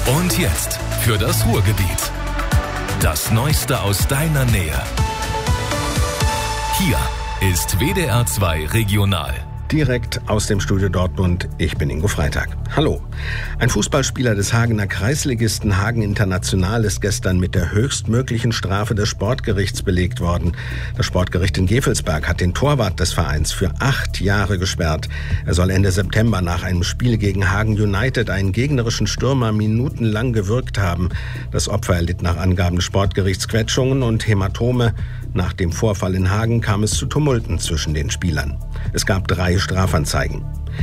Und jetzt für das Ruhrgebiet. Das Neueste aus deiner Nähe. Hier ist WDR 2 Regional. Direkt aus dem Studio Dortmund, ich bin Ingo Freitag. Hallo. Ein Fußballspieler des Hagener Kreisligisten Hagen International ist gestern mit der höchstmöglichen Strafe des Sportgerichts belegt worden. Das Sportgericht in Gevelsberg hat den Torwart des Vereins für 8 Jahre gesperrt. Er soll Ende September nach einem Spiel gegen Hagen United einen gegnerischen Stürmer minutenlang gewürgt haben. Das Opfer erlitt nach Angaben des Sportgerichts Quetschungen und Hämatome. Nach dem Vorfall in Hagen kam es zu Tumulten zwischen den Spielern. Es gab 3 Strafanzeigen.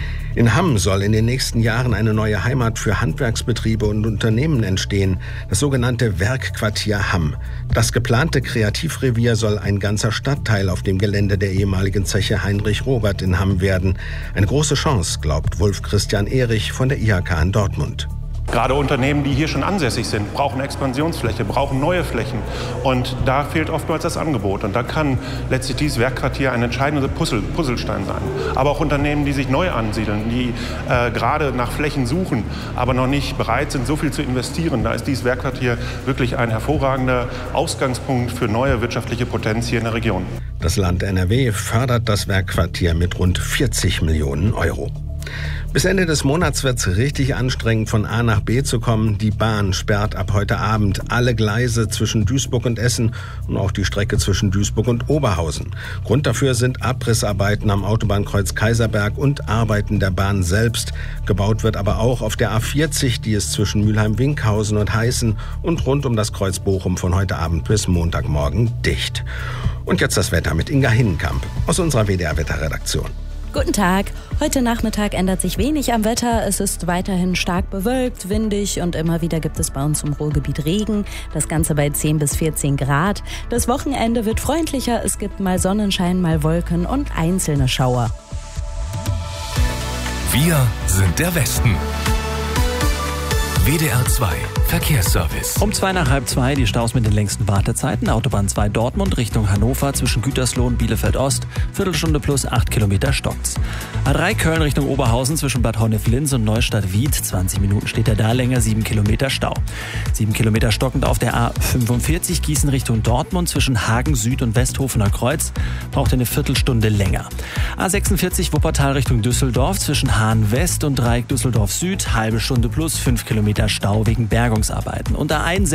In Hamm soll in den nächsten Jahren eine neue Heimat für Handwerksbetriebe und Unternehmen entstehen, das sogenannte Werkquartier Hamm. Das geplante Kreativrevier soll ein ganzer Stadtteil auf dem Gelände der ehemaligen Zeche Heinrich Robert in Hamm werden. Eine große Chance, glaubt Wolf-Christian Erich von der IHK in Dortmund. Gerade Unternehmen, die hier schon ansässig sind, brauchen Expansionsfläche, brauchen neue Flächen. Und da fehlt oftmals das Angebot. Und da kann letztlich dieses Werkquartier ein entscheidender Puzzlestein sein. Aber auch Unternehmen, die sich neu ansiedeln, die gerade nach Flächen suchen, aber noch nicht bereit sind, so viel zu investieren. Da ist dieses Werkquartier wirklich ein hervorragender Ausgangspunkt für neue wirtschaftliche Potenz hier in der Region. Das Land NRW fördert das Werkquartier mit rund 40 Millionen Euro. Bis Ende des Monats wird es richtig anstrengend, von A nach B zu kommen. Die Bahn sperrt ab heute Abend alle Gleise zwischen Duisburg und Essen und auch die Strecke zwischen Duisburg und Oberhausen. Grund dafür sind Abrissarbeiten am Autobahnkreuz Kaiserberg und Arbeiten der Bahn selbst. Gebaut wird aber auch auf der A40, die ist zwischen Mülheim-Winkhausen und Heißen und rund um das Kreuz Bochum von heute Abend bis Montagmorgen dicht. Und jetzt das Wetter mit Inga Hinnenkamp aus unserer WDR-Wetterredaktion. Guten Tag. Heute Nachmittag ändert sich wenig am Wetter. Es ist weiterhin stark bewölkt, windig und immer wieder gibt es bei uns im Ruhrgebiet Regen. Das Ganze bei 10 bis 14 Grad. Das Wochenende wird freundlicher. Es gibt mal Sonnenschein, mal Wolken und einzelne Schauer. Wir sind der Westen. WDR 2 Verkehrsservice. Um 1:55 die Staus mit den längsten Wartezeiten. Autobahn 2 Dortmund Richtung Hannover zwischen Gütersloh und Bielefeld-Ost. Viertelstunde plus 8 Kilometer stockt's. A3 Köln Richtung Oberhausen zwischen Bad Honnef-Linz und Neustadt-Wied. 20 Minuten steht er da, länger 7 Kilometer Stau. 7 Kilometer stockend auf der A45 Gießen Richtung Dortmund zwischen Hagen Süd und Westhofener Kreuz. Braucht eine Viertelstunde länger. A46 Wuppertal Richtung Düsseldorf zwischen Hahn West und Dreieck Düsseldorf Süd. Halbe Stunde plus 5 Kilometer Stau wegen Bergungsarbeiten. Und A61